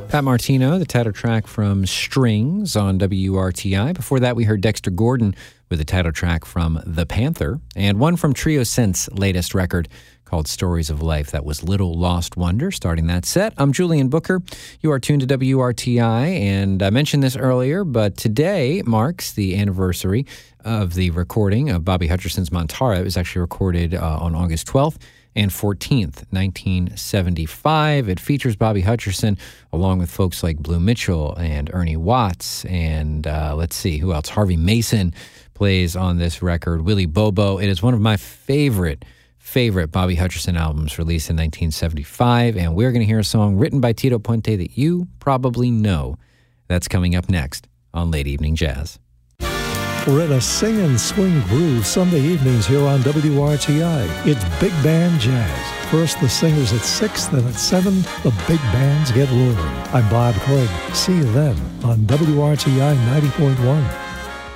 Pat Martino, the title track from Strings on WRTI. Before that, we heard Dexter Gordon with the title track from The Panther, and one from Trio Scent's latest record called Stories of Life. That was Little Lost Wonder, starting that set. I'm Julian Booker. You are tuned to WRTI, and I mentioned this earlier, but today marks the anniversary of the recording of Bobby Hutcherson's Montara. It was actually recorded on August 12th and 14th, 1975. It features Bobby Hutcherson along with folks like Blue Mitchell and Ernie Watts, and let's see, who else? Harvey Mason plays on this record, Willie Bobo. It is one of my favorite Bobby Hutcherson albums, released in 1975, and we're going to hear a song written by Tito Puente that you probably know. That's coming up next on Late Evening Jazz. We're in a sing and swing groove Sunday evenings here on WRTI. It's Big Band Jazz. First the singers at 6, then at 7, the big bands get rolling. I'm Bob Craig. See you then on WRTI 90.1.